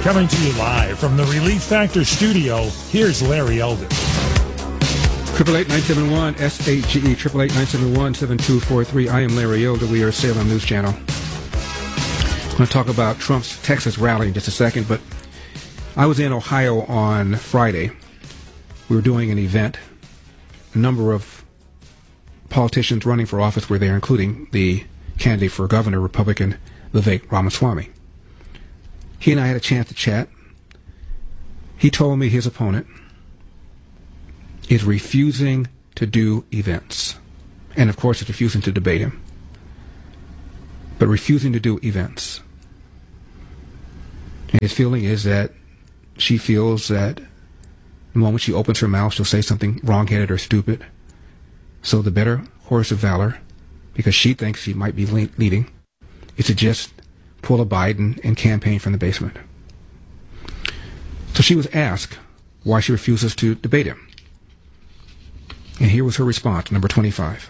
Coming to you live from the Relief Factor studio, here's Larry Elder. 888-971-SAGE, 888-971-7243. I am Larry Elder. We are Salem News Channel. I'm going to talk about Trump's Texas rally in just a second, but I was in Ohio on Friday. We were doing an event. A number of politicians running for office were there, including the candidate for governor, Republican Vivek Ramaswamy. He and I had a chance to chat. He told me his opponent is refusing to do events. And of course, is refusing to debate him. But refusing to do events. And his feeling is that she feels that the moment she opens her mouth, she'll say something wrong-headed or stupid. So the better course of valor, because she thinks she might be leading, is to just pull a Biden and campaign from the basement. So she was asked why she refuses to debate him. And here was her response, number 25.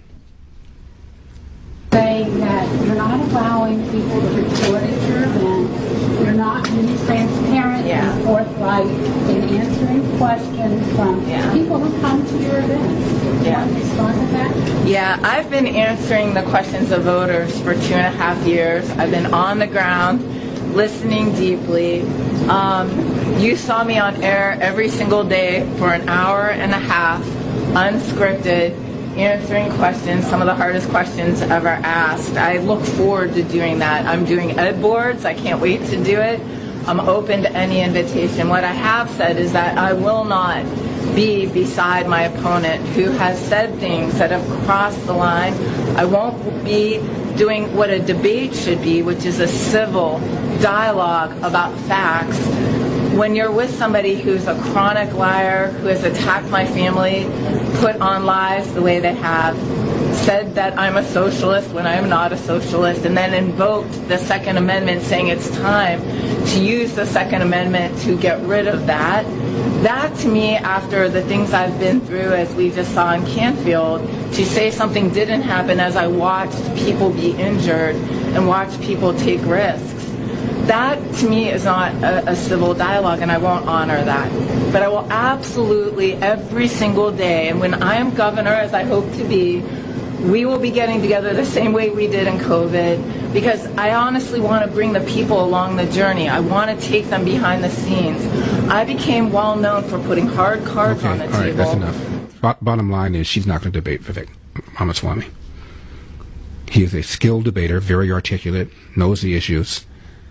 Say that you're not allowing people to report at your events. You're not being transparent and forthright in answering questions from people who come to your events. Do you want to respond to that? Yeah, I've been answering the questions of voters for 2.5 years. I've been on the ground, listening deeply. You saw me on air every single day for an hour and a half, unscripted, answering questions, some of the hardest questions ever asked. I look forward to doing that. I'm doing ed boards. I can't wait to do it. I'm open to any invitation. What I have said is that I will not be beside my opponent who has said things that have crossed the line. I won't be doing what a debate should be, which is a civil dialogue about facts. When you're with somebody who's a chronic liar, who has attacked my family, put on lies the way they have, said that I'm a socialist when I am not a socialist, and then invoked the Second Amendment saying it's time to use the Second Amendment to get rid of that. That, to me, after the things I've been through, as we just saw in Canfield, to say something didn't happen as I watched people be injured and watched people take risks, that, to me, is not a civil dialogue, and I won't honor that. But I will absolutely, every single day, and when I am governor, as I hope to be, we will be getting together the same way we did in COVID, because I honestly want to bring the people along the journey. I want to take them behind the scenes. I became well known for putting hard cards on the table. All right, that's enough. Bottom line is she's not going to debate Vivek Ramaswamy. He is a skilled debater, very articulate, knows the issues.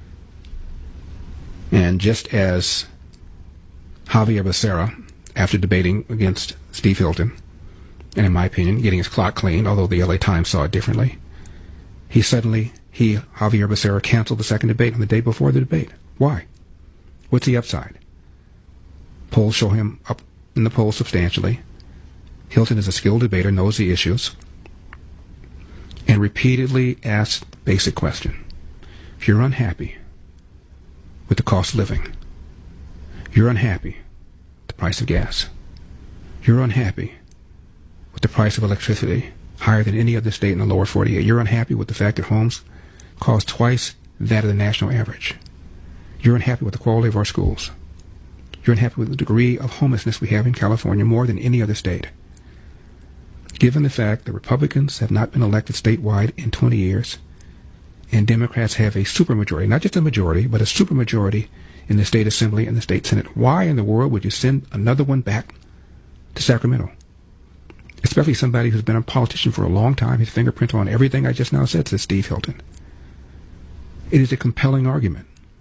And just as Javier Becerra, after debating against Steve Hilton, and in my opinion, getting his clock cleaned, although the LA Times saw it differently, Javier Becerra, canceled the second debate on the day before the debate. Why? What's the upside? Polls show him up in the polls substantially. Hilton is a skilled debater, knows the issues, and repeatedly asks basic question. If you're unhappy with the cost of living, you're unhappy with the price of gas, you're unhappy with the price of electricity higher than any other state in the lower 48, you're unhappy with the fact that homes cost twice that of the national average, you're unhappy with the quality of our schools, you're unhappy with the degree of homelessness we have in California more than any other state. Given the fact that Republicans have not been elected statewide in 20 years, and Democrats have a supermajority, not just a majority, but a supermajority in the state assembly and the state senate, why in the world would you send another one back to Sacramento? Especially somebody who's been a politician for a long time, his fingerprint on everything I just now said, says Steve Hilton. It is a compelling argument.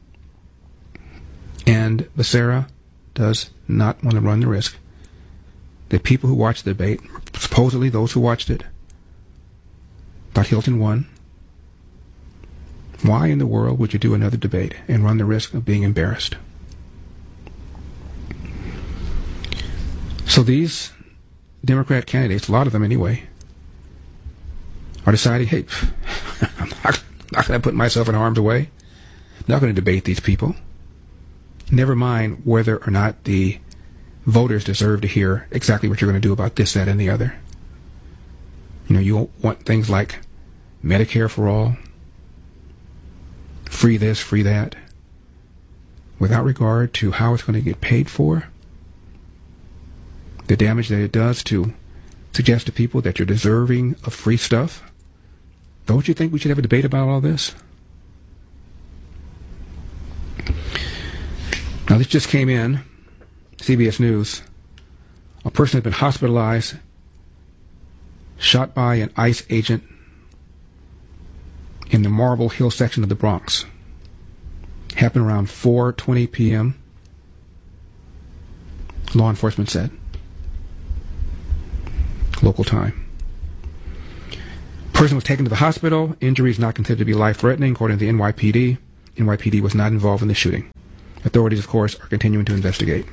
And Becerra does not want to run the risk that people who watched the debate, supposedly those who watched it, thought Hilton won. Why in the world would you do another debate and run the risk of being embarrassed? So these Democrat candidates, a lot of them anyway, are deciding, hey, I'm not going to put myself in harm's way. I'm not going to debate these people. Never mind whether or not the voters deserve to hear exactly what you're going to do about this, that, and the other. You know, you want things like Medicare for all, free this, free that. without regard to how it's going to get paid for, the damage that it does to suggest to people that you're deserving of free stuff, don't you think we should have a debate about all this? Now, this just came in, CBS News. A person has been hospitalized, shot by an ICE agent in the Marble Hill section of the Bronx. Happened around 4:20 p.m., law enforcement said. Local time. Person was taken to the hospital. Injuries not considered to be life-threatening, according to the NYPD. NYPD was not involved in the shooting. Authorities, of course, are continuing to investigate.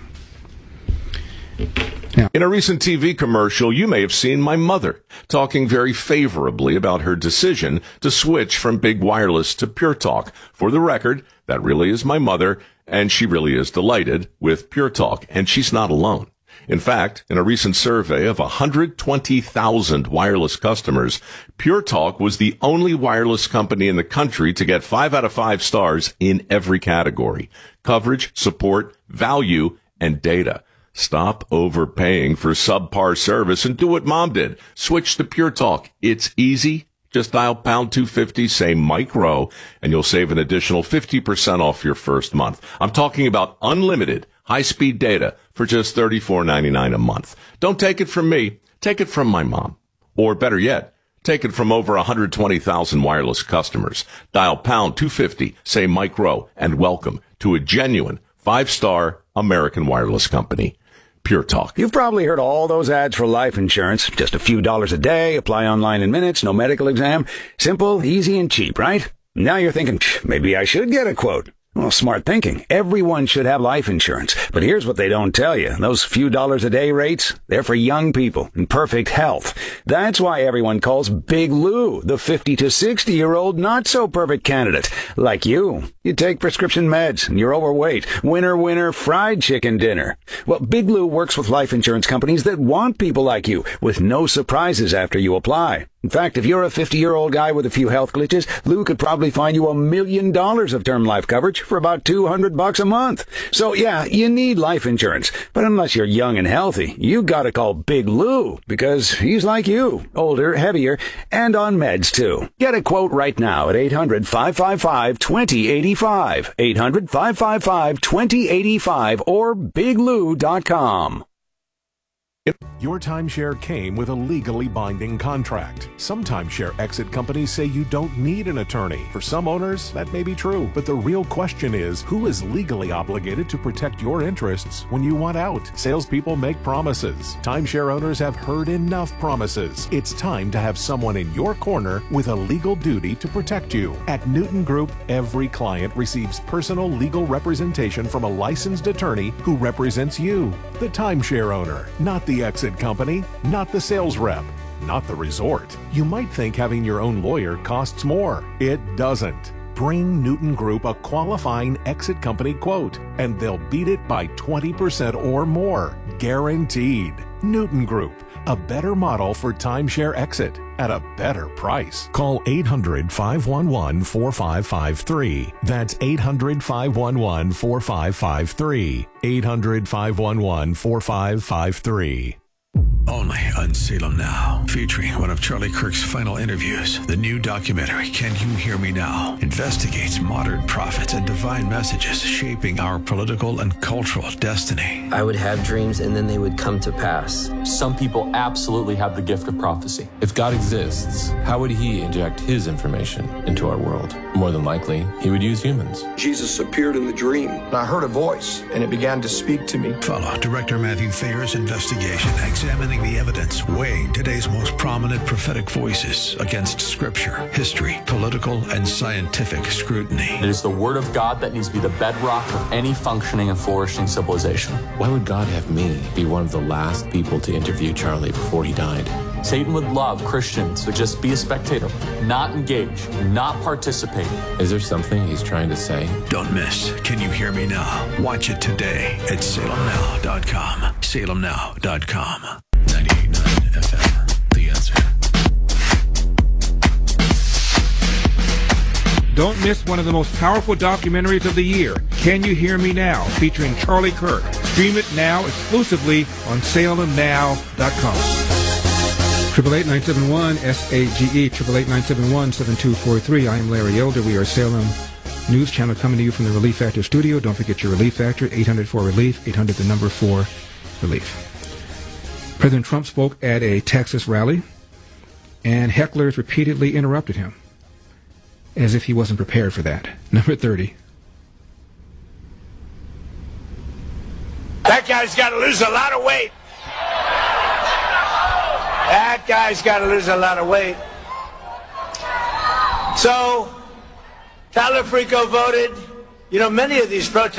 Now, in a recent TV commercial, you may have seen my mother talking very favorably about her decision to switch from big wireless to Pure Talk. For the record, that really is my mother, and she really is delighted with Pure Talk, and she's not alone. In fact, in a recent survey of 120,000 wireless customers, Pure Talk was the only wireless company in the country to get 5 out of 5 stars in every category: coverage, support, value, and data. Stop overpaying for subpar service and do what Mom did. Switch to Pure Talk. It's easy. Just dial pound 250, say Mike Rowe, and you'll save an additional 50% off your first month. I'm talking about unlimited high-speed data for just $34.99 a month. Don't take it from me. Take it from my mom. Or better yet, take it from over 120,000 wireless customers. Dial pound 250, say Mike Rowe, and welcome to a genuine 5-star American wireless company. Pure Talk. You've probably heard all those ads for life insurance. Just a few dollars a day, apply online in minutes, no medical exam. Simple, easy, and cheap, right? Now you're thinking, maybe I should get a quote. Well, smart thinking. Everyone should have life insurance. But here's what they don't tell you. Those few dollars a day rates, they're for young people in perfect health. That's why everyone calls Big Lou the 50 to 60-year-old not-so-perfect candidate. Like you. You take prescription meds and you're overweight. Winner, fried chicken dinner. Well, Big Lou works with life insurance companies that want people like you with no surprises after you apply. In fact, if you're a 50-year-old guy with a few health glitches, Lou could probably find you $1 million of term life coverage for about $200 a month. So yeah, you need life insurance. But unless you're young and healthy, you gotta call Big Lou, because he's like you, older, heavier, and on meds too. Get a quote right now at 800-555-2085. 800-555-2085 or biglou.com. Your timeshare came with a legally binding contract. Some timeshare exit companies say you don't need an attorney. For some owners, that may be true. But the real question is, who is legally obligated to protect your interests when you want out? Salespeople make promises. Timeshare owners have heard enough promises. It's time to have someone in your corner with a legal duty to protect you. At Newton Group, every client receives personal legal representation from a licensed attorney who represents you, the timeshare owner, not the exit company, not the sales rep, not the resort. You might think having your own lawyer costs more. It doesn't. Bring Newton Group a qualifying exit company quote, and they'll beat it by 20% or more. Guaranteed. Newton Group, a better model for timeshare exit at a better price. Call 800-511-4553. That's 800-511-4553. 800-511-4553. Only on Salem Now, featuring one of Charlie Kirk's final interviews. The new documentary, Can You Hear Me Now?, investigates modern prophets and divine messages shaping our political and cultural destiny. I would have dreams and then they would come to pass. Some people absolutely have the gift of prophecy. If God exists, how would he inject his information into our world? More than likely, he would use humans. Jesus appeared in the dream, and I heard a voice, and it began to speak to me. Follow Director Matthew Thayer's investigation, examining the evidence, weighing today's most prominent prophetic voices against scripture, history, political, and scientific scrutiny. It is the word of God that needs to be the bedrock of any functioning and flourishing civilization. Why would God have me be one of the last people to interview Charlie before he died? Satan would love Christians to just be a spectator, not engage, not participate. Is there something he's trying to say? Don't miss Can You Hear Me Now? Watch it today at salemnow.com. salemnow.com. 98.9 FM, The Answer. Don't miss one of the most powerful documentaries of the year, Can You Hear Me Now, featuring Charlie Kirk. Stream it now exclusively on SalemNow.com. 888-971-SAGE, 888-971-7243. I am Larry Elder. We are Salem News Channel coming to you from the Relief Factor studio. Don't forget your Relief Factor, 800-4-RELIEF, 800-4-RELIEF. President Trump spoke at a Texas rally, and hecklers repeatedly interrupted him, as if he wasn't prepared for that. Number 30. That guy's got to lose a lot of weight. That guy's got to lose a lot of weight. So, Talifrico voted. You know, many of these protests